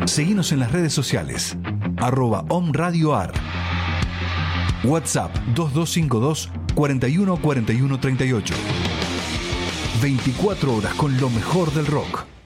Seguinos en las redes sociales, @omradioar. WhatsApp 2252 41 41 38. 24 horas con lo mejor del rock.